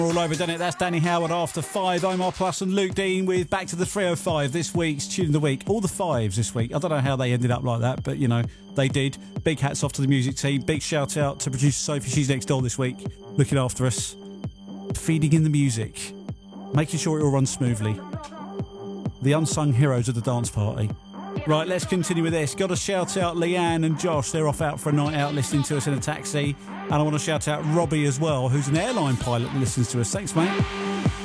All over, done it. That's Danny Howard after 5. Omar Plus and Luke Dean with Back to the 305, this week's Tune of the Week. All the 5s this week. I don't know how they ended up like that, but, you know, they did. Big hats off to the music team. Big shout out to producer Sophie. She's next door this week, looking after us, feeding in the music, making sure it all runs smoothly. The unsung heroes of the dance party. Right, let's continue with this. Got to shout out Leanne and Josh. They're off out for a night out listening to us in a taxi. And I want to shout out Robbie as well, who's an airline pilot that listens to us. Thanks, mate.